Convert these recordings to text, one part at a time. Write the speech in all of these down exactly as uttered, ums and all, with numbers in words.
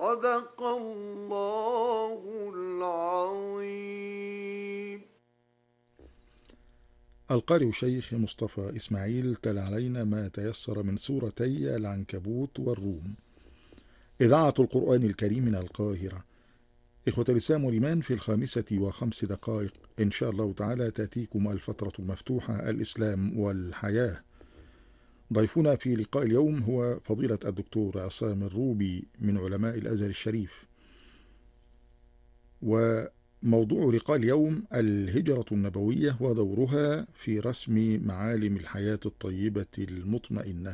صدق الله العظيم. القارئ الشيخ مصطفى إسماعيل تلا علينا ما تيسر من سورتي العنكبوت والروم. إذاعة القرآن الكريم من القاهرة. إخوة الإسلام والإيمان، في الخامسة وخمس دقائق إن شاء الله تعالى تأتيكم الفترة المفتوحة الإسلام والحياة. ضيفنا في لقاء اليوم هو فضيلة الدكتور عصام الروبي من علماء الأزهر الشريف. وموضوع لقاء اليوم الهجرة النبوية ودورها في رسم معالم الحياة الطيبة المطمئنة.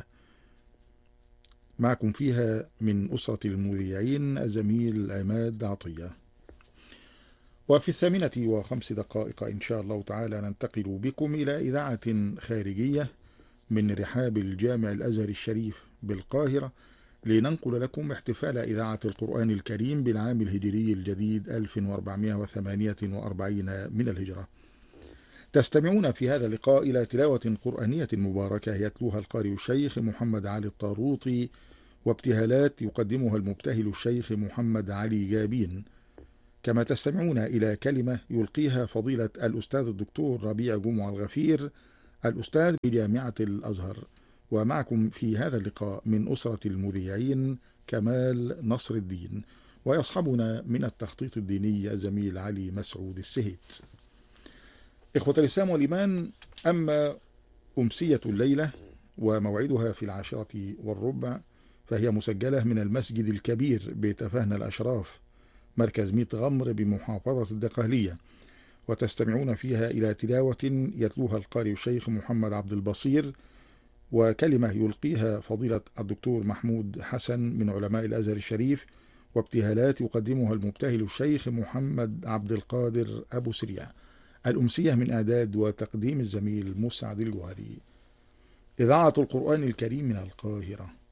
معكم فيها من أسرة المذيعين الزميل عماد عطية. وفي الثامنة وخمس دقائق إن شاء الله تعالى ننتقل بكم إلى إذاعة خارجية من رحاب الجامع الأزهر الشريف بالقاهرة، لننقل لكم احتفال إذاعة القرآن الكريم بالعام الهجري الجديد ألف وأربعمائة وثمانية وأربعين من الهجرة. تستمعون في هذا اللقاء إلى تلاوة قرآنية مباركة يتلوها القارئ الشيخ محمد علي الطاروطي، وابتهالات يقدمها المبتهل الشيخ محمد علي جابين. كما تستمعون إلى كلمة يلقيها فضيلة الأستاذ الدكتور ربيع جمعة الغفير، الأستاذ بجامعة الأزهر. ومعكم في هذا اللقاء من أسرة المذيعين كمال نصر الدين، ويصحبنا من التخطيط الديني زميل علي مسعود السهيت. إخوة الإسلام والإيمان، أما أمسية الليلة وموعدها في العاشرة والربع، فهي مسجلة من المسجد الكبير بتفاهنا الأشراف، مركز ميت غمر بمحافظة الدقهلية. وتستمعون فيها إلى تلاوة يتلوها القارئ الشيخ محمد عبد البصير، وكلمة يلقيها فضيلة الدكتور محمود حسن من علماء الأزهر الشريف، وابتهالات يقدمها المبتهل الشيخ محمد عبد القادر أبو سريع. الأمسية من إعداد وتقديم الزميل مسعد الجوهري. إذاعة القرآن الكريم من القاهرة.